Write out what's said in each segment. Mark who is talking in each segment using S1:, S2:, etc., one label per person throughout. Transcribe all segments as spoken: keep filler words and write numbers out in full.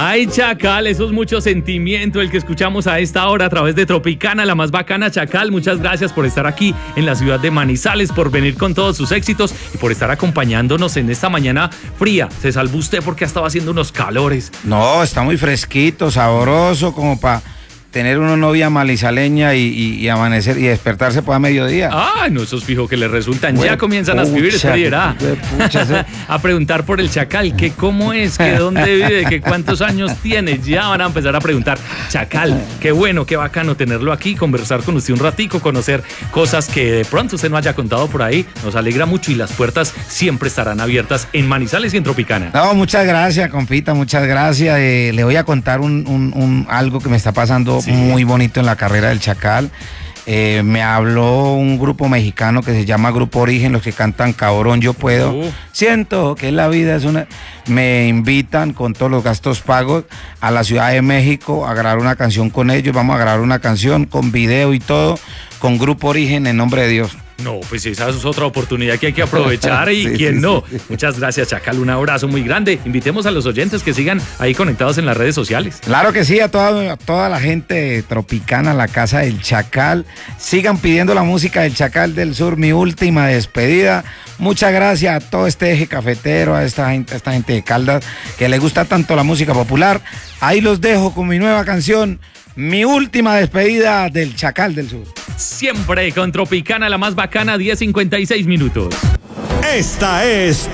S1: Ay, Chacal, eso es mucho sentimiento el que escuchamos a esta hora a través de Tropicana, la más bacana. Chacal, muchas gracias por estar aquí en la ciudad de Manizales, por venir con todos sus éxitos y por estar acompañándonos en esta mañana fría. Se salvó usted porque ha estado haciendo unos calores.
S2: No, está muy fresquito, sabroso, como para tener una novia malizaleña y, y, y amanecer y despertarse para mediodía.
S1: Ah, no, esos fijo que le resultan.
S2: Bueno,
S1: ya comienzan a escribir,
S2: pucha,
S1: usted dirá.
S2: pucha, sí.
S1: A preguntar por el Chacal, que cómo es, que dónde vive, que cuántos años tiene. Ya van a empezar a preguntar. Chacal, qué bueno, qué bacano tenerlo aquí, conversar con usted un ratico, conocer cosas que de pronto usted no haya contado por ahí. Nos alegra mucho y las puertas siempre estarán abiertas en Manizales y en Tropicana.
S2: No, muchas gracias, compita, muchas gracias. Eh, le voy a contar un, un, un, algo que me está pasando sí. muy bonito en la carrera del Chacal. Eh, me habló un grupo mexicano que se llama Grupo Origen, los que cantan Cabrón Yo Puedo. Uh. Siento que la vida es una... Me invitan con todos los gastos pagos a la Ciudad de México a grabar una canción con ellos. Vamos a grabar una canción con video y todo, con Grupo Origen, en nombre de Dios.
S1: No, pues esa es otra oportunidad que hay que aprovechar y sí, quién sí, no. Sí, sí. Muchas gracias, Chacal, un abrazo muy grande. Invitemos a los oyentes que sigan ahí conectados en las redes sociales.
S2: Claro que sí, a toda, a toda la gente tropicana, la casa del Chacal. Sigan pidiendo la música del Chacal del Sur, mi última despedida. Muchas gracias a todo este eje cafetero, a esta gente, a esta gente de Caldas que le gusta tanto la música popular. Ahí los dejo con mi nueva canción, mi última despedida del Chacal del Sur.
S1: Siempre con Tropicana, la más bacana, diez cincuenta y seis minutos.
S3: Esta es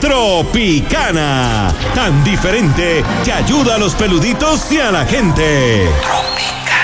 S3: Tropicana, tan diferente que ayuda a los peluditos y a la gente. Tropicana.